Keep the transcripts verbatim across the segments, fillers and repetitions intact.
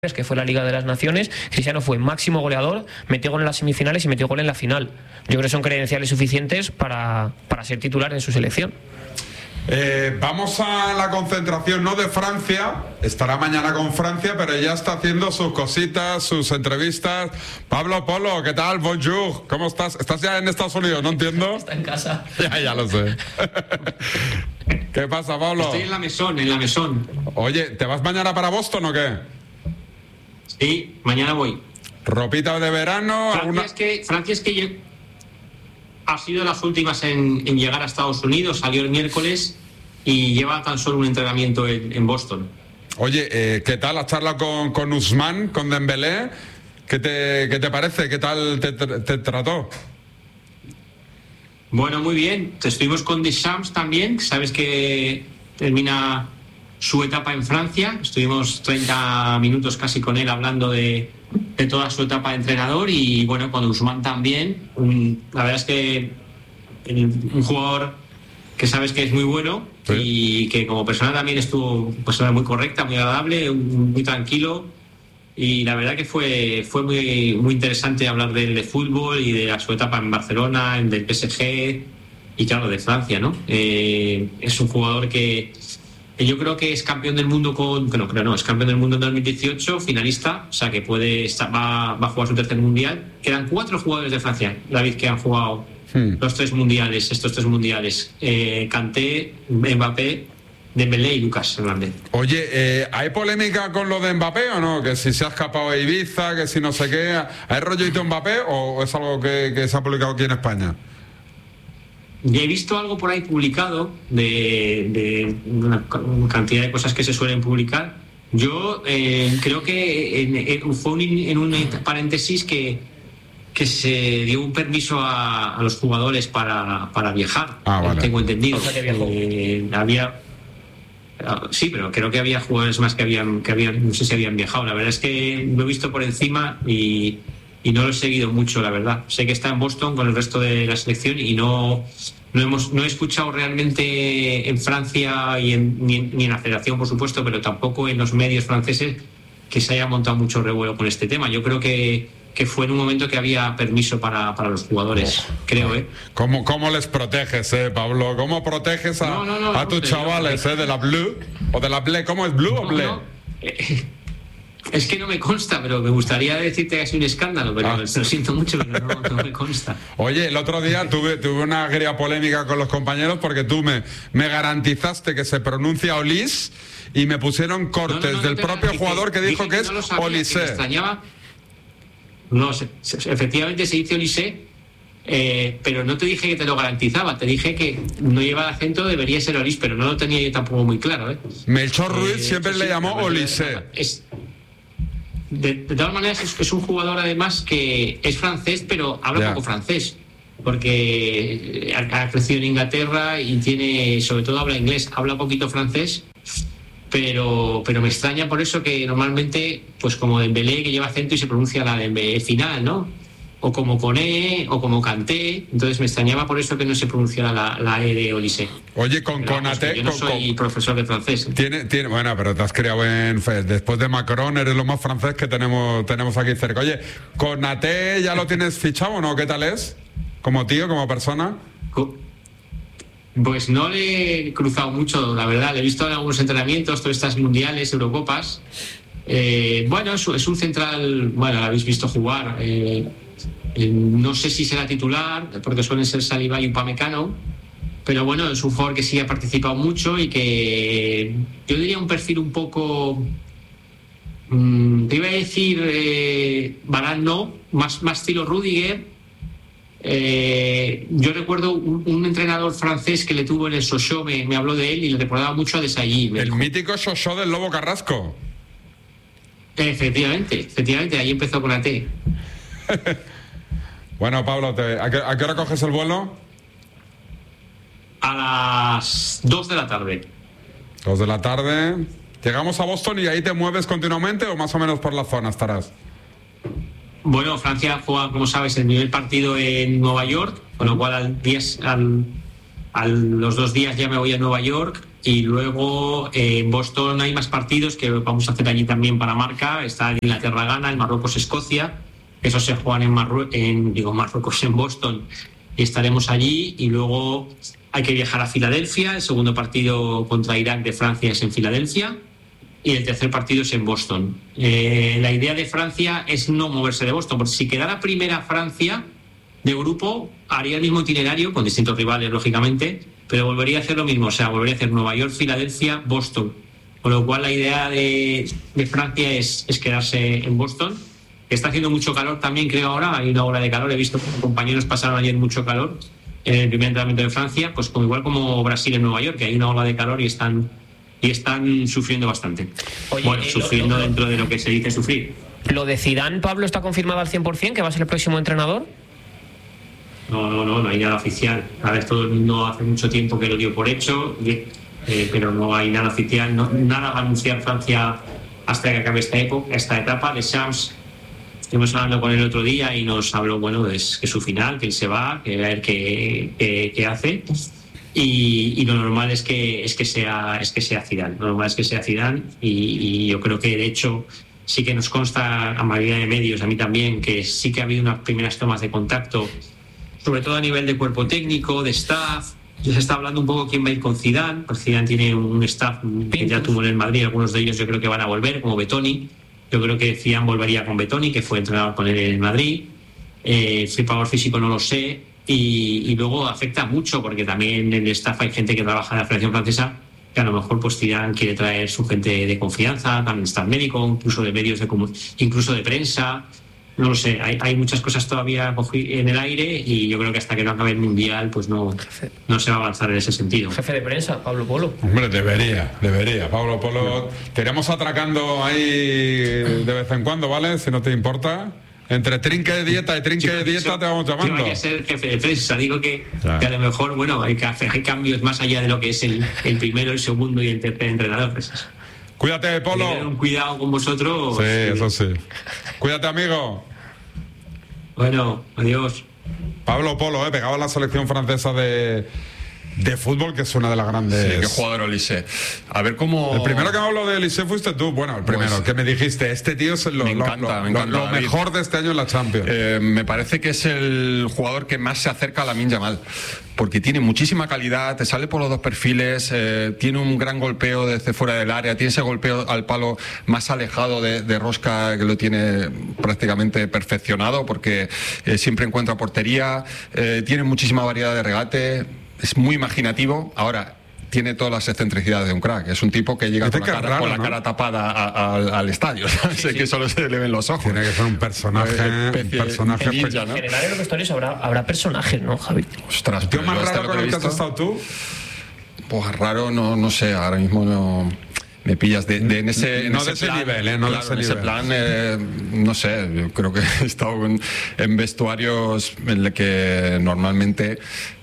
que fue la Liga de las Naciones. Cristiano fue máximo goleador, metió gol en las semifinales y metió gol en la final. Yo creo que son credenciales suficientes para, para ser titular en su selección. Eh, vamos a la concentración, no de Francia, estará mañana con Francia, pero ya está haciendo sus cositas, sus entrevistas. Pablo Polo, ¿qué tal? Bonjour, ¿cómo estás? ¿Estás ya en Estados Unidos? No entiendo. Está en casa. Ya, ya lo sé. ¿Qué pasa, Pablo? Estoy en la mesón, en la mesón. Oye, ¿te vas mañana para Boston o qué? Sí, mañana voy. ¿Ropita de verano? Francia alguna... es que, Francia es que ha sido de las últimas en, en llegar a Estados Unidos, salió el miércoles y lleva tan solo un entrenamiento en, en Boston. Oye, eh, ¿qué tal? ¿Has charlado con, con Ousmane, con Dembélé? ¿Qué te, qué te parece? ¿Qué tal te, te, te trató? Bueno, muy bien. Estuvimos con Deschamps también, sabes que termina su etapa en Francia. Estuvimos treinta minutos casi con él hablando de, de toda su etapa de entrenador y bueno, con Ousmane también. Un, la verdad es que un jugador que sabes que es muy bueno, sí, y que como persona también estuvo pues, muy correcta, muy agradable, muy tranquilo. Y la verdad que fue, fue muy, muy interesante hablar de, de fútbol y de su etapa en Barcelona, en del P S G y claro, de Francia, ¿no? Eh, es un jugador que yo creo que es campeón del mundo con... No, creo no, es campeón del mundo en dos mil dieciocho, finalista, o sea que puede estar, va, va a jugar su tercer mundial. Quedan cuatro jugadores de Francia, David, que han jugado hmm. los tres mundiales, estos tres mundiales. Eh, Kanté, Mbappé, Dembélé y Lucas Hernández. Oye, eh, ¿hay polémica con lo de Mbappé o no? Que si se ha escapado a Ibiza, que si no sé qué. ¿Hay rollito Mbappé o es algo que, que se ha publicado aquí en España? Ya he visto algo por ahí publicado de, de una cantidad de cosas que se suelen publicar. Yo eh, creo que en, en, fue un, en un paréntesis que, que se dio un permiso a, a los jugadores para, para viajar. Ah, vale. Tengo entendido. O sea, que eh, había... Sí, pero creo que había jugadores más que habían, que habían, no sé si habían viajado. La verdad es que lo he visto por encima y, y no lo he seguido mucho, la verdad. Sé que está en Boston con el resto de la selección y no, no, hemos, no he escuchado realmente en Francia y en, ni, en, ni en la federación, por supuesto, pero tampoco en los medios franceses que se haya montado mucho revuelo con este tema. Yo creo que que fue en un momento que había permiso para, para los jugadores, creo, ¿eh? ¿Cómo, cómo les proteges, eh, Pablo? ¿Cómo proteges a, no, no, no, a tus no, chavales, no, eh, de la Blue o de la Ble? ¿Cómo es Blue no, o Ble? No. Eh, es que no me consta, pero me gustaría decirte que es un escándalo, pero ah. lo siento mucho, pero no, no me consta. Oye, el otro día tuve, tuve una agria polémica con los compañeros porque tú me, me garantizaste que se pronuncia Olise y me pusieron cortes no, no, no, del propio dije, jugador que dijo que, que es no Olise. Me extrañaba. No, se, se, efectivamente se dice Olise, eh, pero no te dije que te lo garantizaba, te dije que no lleva el acento, debería ser Olise, pero no lo tenía yo tampoco muy claro, ¿eh? Melchor Ruiz eh, siempre le sí, llamó Olise. Es, de, de todas maneras, es, es un jugador además que es francés, pero habla yeah. poco francés, porque ha, ha crecido en Inglaterra y tiene, sobre todo habla inglés, habla poquito francés. Pero, pero me extraña por eso que normalmente, pues como Dembélé, que lleva acento y se pronuncia la Dembélé final, ¿no? O como Koné, o como Kanté. Entonces me extrañaba por eso que no se pronunciara la, la E de Olise. Oye, con Konaté... Yo no soy con, profesor de francés. Tiene, tiene, bueno, pero te has criado en... Después de Macron eres lo más francés que tenemos, tenemos aquí cerca. Oye, ¿Konaté ya lo tienes fichado o no? ¿Qué tal es? ¿Como tío, como persona? Co Pues no le he cruzado mucho, la verdad. Le he visto en algunos entrenamientos, todas estas mundiales, Eurocopas. Eh, bueno, es, es un central, bueno, lo habéis visto jugar. Eh, eh, no sé si será titular, porque suelen ser Saliba y Upamecano. Pero bueno, es un jugador que sí ha participado mucho y que yo diría un perfil un poco... Mmm, te iba a decir eh, Varane, no, más, más estilo Rudiger. Eh, yo recuerdo un, un entrenador francés que le tuvo en el Sochaux, me, me habló de él y le recordaba mucho a Desailly. El dijo. Mítico Sochaux del Lobo Carrasco. Efectivamente, efectivamente, ahí empezó con la T. Bueno, Pablo, te, ¿a, qué, ¿a qué hora coges el vuelo? A las dos de la tarde. dos de la tarde. ¿Llegamos a Boston y ahí te mueves continuamente o más o menos por la zona estarás? Bueno, Francia juega, como sabes, el primer partido en Nueva York, con lo cual al diez, al, a los dos días ya me voy a Nueva York Y luego eh, en Boston hay más partidos que vamos a hacer allí también para Marca. Está Inglaterra-Ghana, el Marruecos-Escocia. Esos se juegan en, Marru en digo, Marruecos, en Boston. Y estaremos allí. Y luego hay que viajar a Filadelfia. El segundo partido contra Irak de Francia es en Filadelfia. Y el tercer partido es en Boston. Eh, la idea de Francia es no moverse de Boston, porque si quedara primera Francia de grupo, haría el mismo itinerario, con distintos rivales, lógicamente, pero volvería a hacer lo mismo, o sea, volvería a hacer Nueva York, Filadelfia, Boston. Con lo cual la idea de, de Francia es, es quedarse en Boston. Está haciendo mucho calor también, creo ahora, hay una ola de calor, he visto que compañeros pasaron ayer mucho calor en el primer entrenamiento de Francia, pues como, igual como Brasil en Nueva York, que hay una ola de calor y están... y están sufriendo bastante. Oye, bueno, eh, sufriendo lo, lo, dentro de lo que se dice sufrir. ¿Lo de Zidane, Pablo, está confirmado al cien por cien que va a ser el próximo entrenador? No, no, no, no hay nada oficial. A ver, todo el mundo hace mucho tiempo que lo dio por hecho, eh, pero no hay nada oficial. No, nada va a anunciar Francia hasta que acabe esta época, esta etapa. De Shams, estuvimos hablando con él el otro día y nos habló, bueno, de que su final, que él se va, que a ver qué, qué, qué hace. Y, y lo normal es que es que sea es que sea Zidane, lo normal es que sea Zidane y, y yo creo que de hecho sí que nos consta a mayoría de medios, a mí también, que sí que ha habido unas primeras tomas de contacto, sobre todo a nivel de cuerpo técnico, de staff. Ya se está hablando un poco quién va a ir con Zidane, pues Zidane tiene un staff que ya tuvo en el Madrid, algunos de ellos yo creo que van a volver, como Betoni. Yo creo que Zidane volvería con Betoni, que fue entrenador con él en el Madrid. Eh, preparador físico no lo sé. Y, y luego afecta mucho porque también en el staff hay gente que trabaja en la Federación Francesa que a lo mejor pues Zidane quiere traer su gente de confianza, también staff médico, incluso de medios de incluso de prensa, no lo sé, hay, hay muchas cosas todavía en el aire y yo creo que hasta que no acabe el Mundial pues no, no se va a avanzar en ese sentido. Jefe de prensa, Pablo Polo. Hombre, debería, debería, Pablo Polo. Te iremos atracando ahí de vez en cuando, ¿vale? Si no te importa. Entre trinque de dieta y trinque de dieta te vamos llamando. Yo hay que ser jefe de prensa. Digo que, claro, que a lo mejor, bueno, hay, que hacer, hay cambios más allá de lo que es el, el primero, el segundo y el tercer entrenador. Pues, cuídate, Polo. Tener un cuidado con vosotros. Sí, eso sí. Cuídate, amigo. Bueno, adiós. Pablo Polo, eh, pegado a la selección francesa de... de fútbol, que es una de las grandes. Sí, qué jugador Olise. A ver cómo. El primero que me habló de Olise fuiste tú. Bueno, el primero pues, que me dijiste, este tío es lo, me encanta, lo, me encanta, lo, lo mejor de este año en la Champions. Eh, me parece que es el jugador que más se acerca a Lamine Yamal, porque tiene muchísima calidad, te sale por los dos perfiles, eh, tiene un gran golpeo desde fuera del área, tiene ese golpeo al palo más alejado de, de rosca, que lo tiene prácticamente perfeccionado, porque eh, siempre encuentra portería, eh, tiene muchísima variedad de regate. Es muy imaginativo. Ahora, tiene todas las excentricidades de un crack. Es un tipo que llega con la, cara, raro, con la ¿no? cara tapada a, a, al, al estadio. Sí, sí. Que solo se le ven los ojos. Tiene que ser un personaje. Un personaje ninja, ¿no? En general en los vestuarios habrá, habrá personajes, ¿no, Javi? Ostras, ¿el tío más raro con el que has estado tú? Pues raro, no, no sé. Ahora mismo no... Me pillas de, de en ese, en no ese de ese plan, nivel, ¿eh? No claro, de ese, en ese nivel. plan, eh, no sé, yo creo que he estado en, en vestuarios en los que normalmente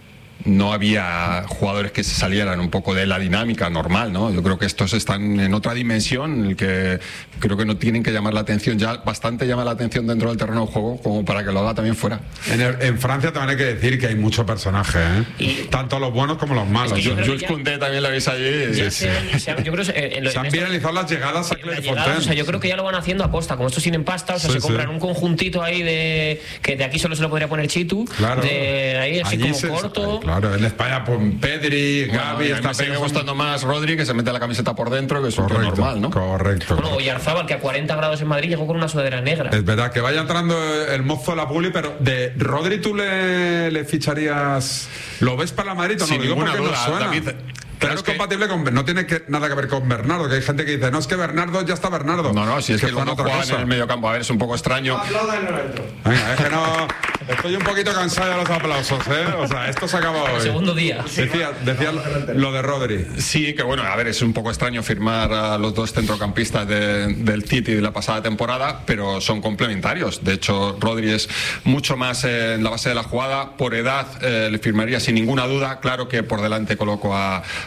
no había jugadores que se salieran un poco de la dinámica normal, ¿no? Yo creo que estos están en otra dimensión en el que creo que no tienen que llamar la atención, ya bastante llama la atención dentro del terreno de juego como para que lo haga también fuera. En, el, en Francia también hay que decir que hay mucho personaje, ¿eh? Y tanto los buenos como los malos. Es que Jules Koundé también lo veis allí. Sí, sí. Se, se, yo creo, eh, en se han esto, viralizado las llegadas a Clairefontaine. O sea, yo creo que ya lo van haciendo a posta. Como estos tienen pasta, o sea, sí, se compran sí. un conjuntito ahí de que de aquí solo se lo podría poner Chitu. Claro. De ahí así allí como se, corto. Claro, en España pues Pedri, bueno, Gavi, está me sigue gustando más Rodri, que se mete la camiseta por dentro, que es correcto, normal, ¿no? Correcto. Bueno, Oyarzábal, que a cuarenta grados en Madrid llegó con una sudadera negra. Es verdad, que vaya entrando el mozo de la publi, pero de Rodri tú le, le ficharías. ¿Lo ves para la Madrid o no? Sin Lo digo ninguna porque duda, no suena. David. Pero es, es compatible que... con. No tiene que, nada que ver con Bernardo, que hay gente que dice, no, es que Bernardo ya está Bernardo. No, no, si es que, que cuando juega en el medio campo, a ver, es un poco extraño. Venga, es que no. Estoy un poquito cansado de los aplausos, ¿eh? O sea, esto se acaba hoy. El segundo día. Decía, decía lo de Rodri. Sí, que bueno, a ver, es un poco extraño firmar a los dos centrocampistas de, del City de la pasada temporada, pero son complementarios. De hecho, Rodri es mucho más en la base de la jugada. Por edad, eh, le firmaría sin ninguna duda. Claro que por delante coloco a,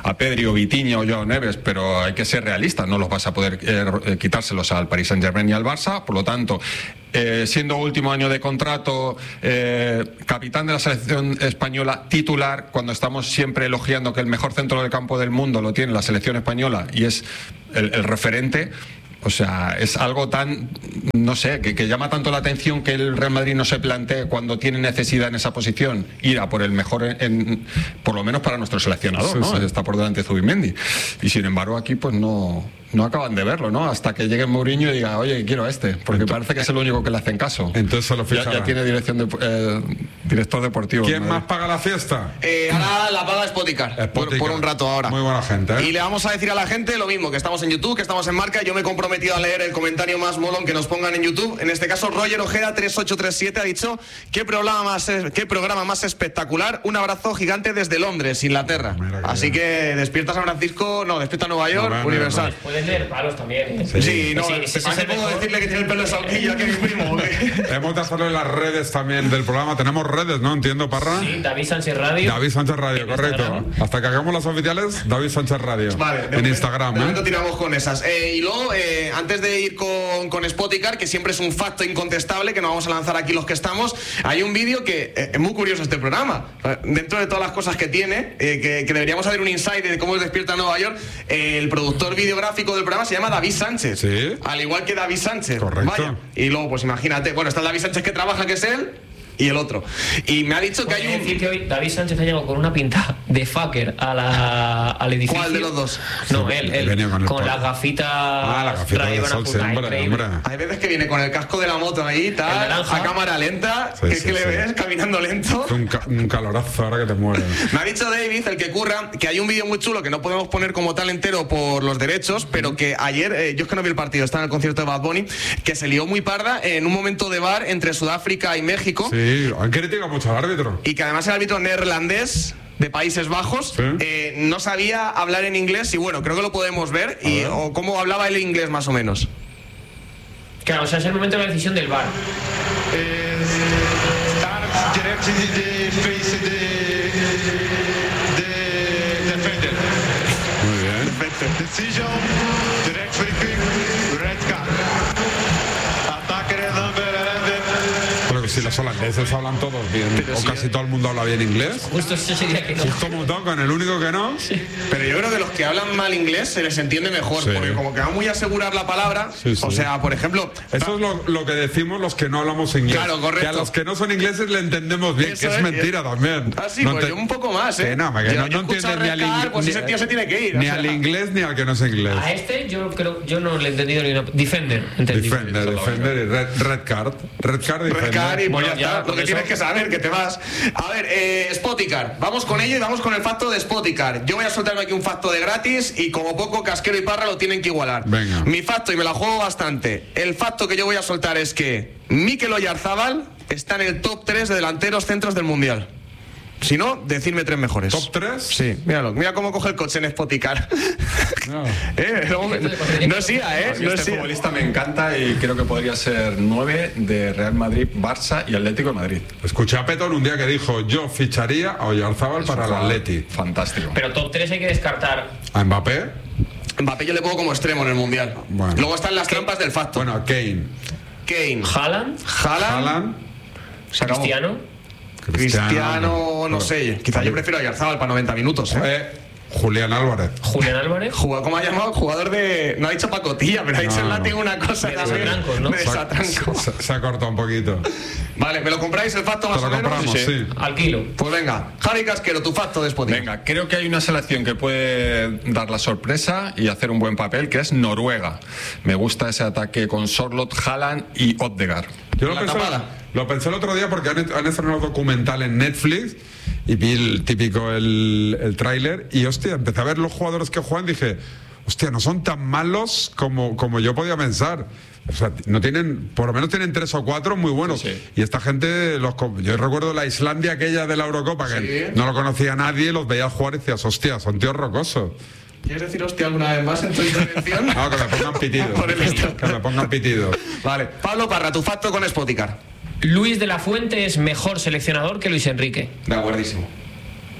a Pedri o Vitinha o Joao Neves, pero hay que ser realistas, no los vas a poder eh, quitárselos al Paris Saint-Germain y al Barça, por lo tanto, eh, siendo último año de contrato, eh, capitán de la selección española, titular, cuando estamos siempre elogiando que el mejor centro del campo del mundo lo tiene la selección española y es el, el referente. O sea, es algo tan, no sé, que, que llama tanto la atención que el Real Madrid no se plantee cuando tiene necesidad en esa posición ir a por el mejor, en, en, por lo menos para nuestro seleccionador, sí, ¿no? Sí. Está por delante de Zubimendi. Y sin embargo aquí pues no, no acaban de verlo, ¿no? Hasta que llegue Mourinho y diga, oye, quiero a este, porque entonces, parece que es el único que le hacen caso. Entonces se lo ya, ya tiene dirección de, eh, director deportivo. ¿Quién más paga la fiesta? Eh, ahora la paga Spoticar, por, por un rato ahora. Muy buena gente, ¿eh? Y le vamos a decir a la gente lo mismo, que estamos en YouTube, que estamos en Marca. Yo me he comprometido a leer el comentario más molón que nos pongan en YouTube. En este caso, Roger Ojeda tres ocho tres siete ha dicho: ¿Qué programa más, qué programa más espectacular? Un abrazo gigante desde Londres, Inglaterra. Que Así que despierta San Francisco, no, despierta Nueva York, no, Universal. Puedes leer palos también. Sí, sí, no, sí, sí, sí, sí, puedo decirle que tiene el pelo de salquilla, que es mi primo. Hemos de hacerlo en las redes también del programa. Tenemos redes, ¿no? Entiendo, Parra. Sí, David Sánchez Radio. David Sánchez Radio, correcto. Instagram. Hasta que hagamos las oficiales, David Sánchez Radio. Vale, en Instagram. De momento ¿eh? tiramos con esas. Eh, y luego, eh, antes de ir con, con Spoticar, que siempre es un facto incontestable, que nos vamos a lanzar aquí los que estamos, hay un vídeo que eh, es muy curioso este programa. Eh, dentro de todas las cosas que tiene, eh, que, que deberíamos hacer un insight de cómo es Despierta Nueva York, eh, el productor videográfico del programa se llama David Sánchez. Sí. Al igual que David Sánchez. Correcto. Vaya. Y luego, pues imagínate, bueno, está el David Sánchez que trabaja, que es él, y el otro. Y me ha dicho que hay un... decir que hoy David Sánchez ha llegado con una pinta de fucker a la, al edificio. ¿Cuál de los dos? No, él, él con, con la gafita. Ah, la gafita de sol, sí, hombre, hombre. Hay veces que viene con el casco de la moto ahí, tal, a cámara lenta, sí, que, sí, que sí. le ves caminando lento. Un, ca un calorazo ahora que te mueres. Me ha dicho David, el que curra, que hay un vídeo muy chulo que no podemos poner como tal entero por los derechos, pero que ayer, eh, yo es que no vi el partido, estaba en el concierto de Bad Bunny, que se lió muy parda en un momento de bar entre Sudáfrica y México. Sí, han criticado mucho al árbitro. Y que además el árbitro neerlandés de Países Bajos, ¿sí? eh, no sabía hablar en inglés y bueno, creo que lo podemos ver. Y, o cómo hablaba el inglés más o menos. Claro, o sea, es el momento de la decisión del V A R. Muy bien. Decision, direct free kick, red card. Ataque de Pero si los holandeses hablan todos bien, pero o si casi yo... todo el mundo habla bien inglés. Justo eso sería que no. Justo un montón, con el único que no. Sí. Pero yo creo que los que hablan mal inglés se les entiende mejor, sí. porque como que van muy a asegurar la palabra. Sí, sí. O sea, por ejemplo... Eso es lo, lo que decimos los que no hablamos inglés. Claro, correcto. Que a los que no son ingleses le entendemos bien, eso que es, es mentira también. Ah, sí, no pues te... yo un poco más, ¿eh? Que no, que yo, no, yo no entiendes ni al inglés. Pues ese tío se tiene que ir. Ni o sea, al inglés ni al que no es inglés. A este yo creo, yo no le he entendido ni una... Defender, entendí. Defender, Defender y red, red card. Red card, Defender. Red card y bueno, pues ya, ya está. Lo que eso... tienes que saber, que te vas. A ver, eh, Spoticar. Vamos con ello y vamos con el facto de Spoticar. Yo voy a soltarme aquí un facto de gratis y como poco Casquero y Parra lo tienen que igualar. Venga. Mi facto, y me la juego bastante. El facto que yo voy a soltar es que Mikel Oyarzábal está en el top tres de delanteros centros del Mundial. Si no, decidme tres mejores. ¿Top tres? Sí, míralo. Mira cómo coge el coche en Spoticar. No. eh, no, no es I A, ¿eh? No este es futbolista me encanta y creo que podría ser nueve de Real Madrid, Barça y Atlético de Madrid. Escuché a Petón un día que dijo: yo ficharía a Oyarzábal para el Atleti. Fantástico. Pero top tres hay que descartar. ¿A Mbappé? Mbappé yo le pongo como extremo en el Mundial. Bueno. Luego están las trampas del facto. Bueno, a Kane. Kane. Haaland. Haaland. Haaland. Cristiano. Cristiano, Cristiano no sé. Quizá yo prefiero a Oyarzábal para noventa minutos. ¿eh? Eh, Julián Álvarez. Julián Álvarez. Jugó, ¿cómo ha llamado? Jugador de... No ha dicho pacotilla, pero ha dicho no, en latín una cosa de también. Desatrancos, ¿no? De desatranco. Se, se, se ha cortado un poquito. Vale, ¿me lo compráis el facto más Te lo o menos? compramos, sí. sí. Al kilo. Pues venga, Javi Casquero, tu facto de Spotify. Venga, creo que hay una selección que puede dar la sorpresa y hacer un buen papel, que es Noruega. Me gusta ese ataque con Sorloth, Haaland y Odegaard. Yo lo pensé, lo pensé el otro día porque han, han estrenado un documental en Netflix y vi el típico, el, el tráiler y hostia, empecé a ver los jugadores que juegan y dije, hostia, no son tan malos como, como yo podía pensar. O sea, no tienen, por lo menos tienen tres o cuatro muy buenos. Sí, sí. Y esta gente, los, yo recuerdo la Islandia aquella de la Eurocopa, que sí. no lo conocía nadie, los veía jugar y decías, hostia, son tíos rocosos. ¿Quieres decir hostia alguna vez más en tu intervención? No, que me pongan pitidos. Que me pongan pitidos. Vale, Pablo Parra, tu facto con Spoticar. Luis de la Fuente es mejor seleccionador que Luis Enrique. De acuerdísimo.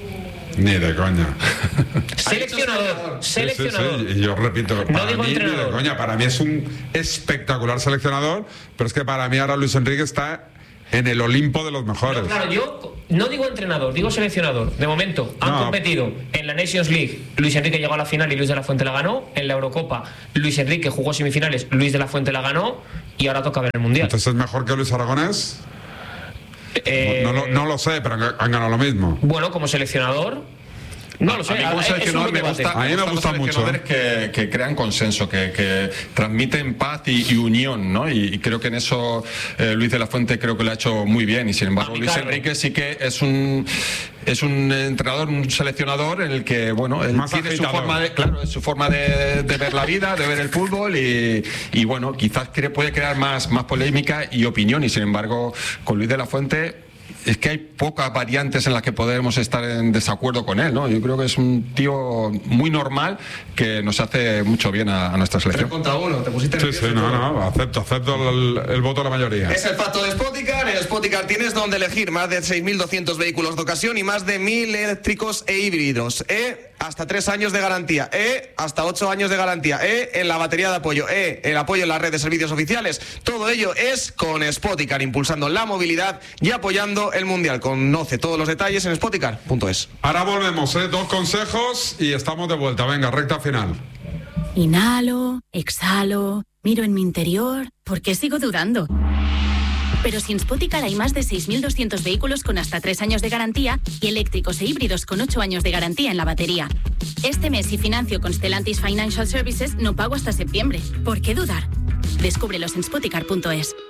Ni de coña. Seleccionador, seleccionador. Sí, sí, sí. Y yo repito, No para digo mí, ni de entrenador. coña, para mí es un espectacular seleccionador, pero es que para mí ahora Luis Enrique está en el Olimpo de los mejores. No, claro, yo no digo entrenador, digo seleccionador. De momento, han No. competido en la Nations League. Luis Enrique llegó a la final y Luis de la Fuente la ganó. En la Eurocopa, Luis Enrique jugó semifinales, Luis de la Fuente la ganó. Y ahora toca ver el Mundial. Entonces, ¿es mejor que Luis Aragonés? Eh, No, lo- no lo sé, pero han, han ganado lo mismo. Bueno, como seleccionador, no lo sé. A mí como es- es un seleccionador me debate. gusta, A mí me gustan los gusta mucho. seleccionadores que, que crean consenso, que, que transmiten paz y, y unión, ¿no? Y, y creo que en eso eh, Luis de la Fuente creo que lo ha hecho muy bien. Y sin embargo, Luis Amical. Enrique sí que es un es un entrenador, un seleccionador en el que, bueno, él Más tiene su agitador. forma de, claro, es su forma de, de ver la vida, de ver el fútbol y, y bueno, quizás cre- puede crear más, más polémica y opinión. Y sin embargo, con Luis de la Fuente es que hay pocas variantes en las que podemos estar en desacuerdo con él, ¿no? Yo creo que es un tío muy normal que nos hace mucho bien a, a nuestra Tres selección. contra uno, te pusiste Sí, nervioso sí, y no, todo. no, acepto, acepto el, el voto de la mayoría. Es el facto de Spoticar. En Spoticar tienes donde elegir más de seis mil doscientos vehículos de ocasión y más de mil eléctricos e híbridos. E hasta tres años de garantía. E hasta ocho años de garantía. E en la batería de apoyo. E el apoyo en la red de servicios oficiales. Todo ello es con Spoticar, impulsando la movilidad y apoyando el Mundial. Conoce todos los detalles en spoticar punto es. Ahora volvemos, ¿eh? Dos consejos y estamos de vuelta. Venga, recta final. Inhalo, exhalo, miro en mi interior. ¿Por qué sigo dudando? Pero sin Spoticar hay más de seis mil doscientos vehículos con hasta tres años de garantía y eléctricos e híbridos con ocho años de garantía en la batería. Este mes, si financio con Stellantis Financial Services, no pago hasta septiembre. ¿Por qué dudar? Descúbrelos en spoticar punto es.